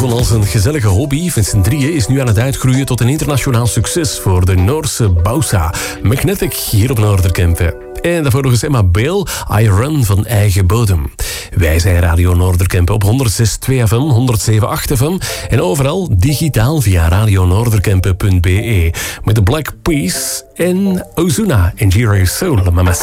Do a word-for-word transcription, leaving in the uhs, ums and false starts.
begonnen als een gezellige hobby van z'n drieën is nu aan het uitgroeien tot een internationaal succes voor de Noorse Bausa. Magnetic hier op Noorderkempen. En daarvoor nog eens Emma Bale, I Run van eigen bodem. Wij zijn Radio Noorderkempen op honderdzes komma twee F M, honderdzeven komma acht F M en overal digitaal via radionoorderkempen punt be met de Black Peace en Ozuna en Giro Soul, Mama.